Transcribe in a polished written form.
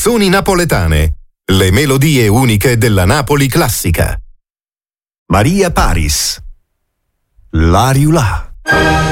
Canzoni napoletane. Le melodie uniche della Napoli classica. Maria Paris. L'Ariulà.